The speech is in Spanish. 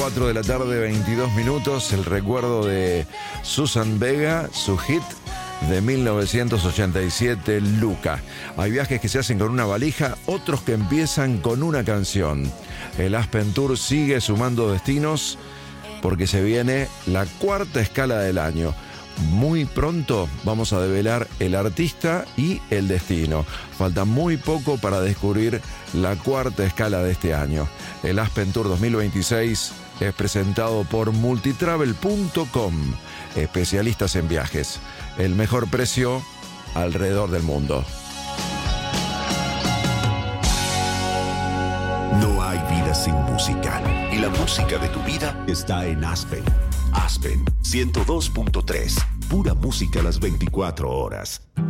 4 de la tarde, 22 minutos. El recuerdo de Susan Vega, su hit de 1987, Luca. Hay viajes que se hacen con una valija, otros que empiezan con una canción. El Aspen Tour sigue sumando destinos porque se viene la cuarta escala del año. Muy pronto vamos a develar el artista y el destino. Falta muy poco para descubrir la cuarta escala de este año. El Aspen Tour 2026 es presentado por multitravel.com, especialistas en viajes. El mejor precio alrededor del mundo. No hay vida sin música, y la música de tu vida está en Aspen. Aspen 102.3, pura música las 24 horas.